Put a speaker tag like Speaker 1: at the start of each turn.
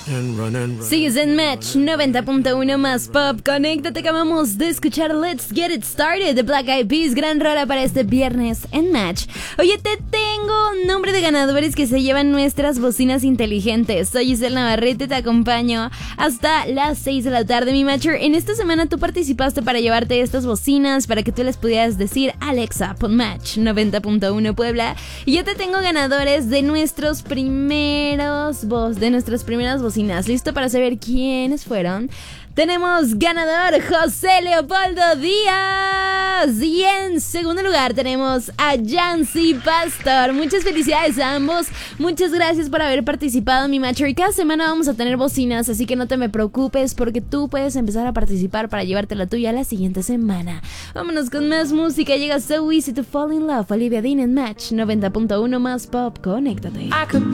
Speaker 1: Sigues en Match 90.1 más pop. Conéctate, acabamos de escuchar Let's Get It Started de Black Eyed Peas. Gran rola para este viernes en Match. Oye, te tengo nombre de ganadores que se llevan nuestras bocinas inteligentes. Soy Giselle Navarrete, te acompaño hasta las 6 de la tarde, mi Matcher. En esta semana tú participaste para llevarte estas bocinas, para que tú les pudieras decir: Alexa, pon Match 90.1 Puebla. Y yo te tengo ganadores de nuestras primeras bocinas. ¿Listo para saber quiénes fueron? Tenemos ganador José Leopoldo Díaz. Y en segundo lugar tenemos a Yancy Pastor. Muchas felicidades a ambos. Muchas gracias por haber participado, mi Matcher. Y cada semana vamos a tener bocinas, así que no te me preocupes, porque tú puedes empezar a participar para llevarte la tuya la siguiente semana. Vámonos con más música. Llega So Easy to Fall in Love, Olivia Dean en Match 90.1 más pop. Conéctate.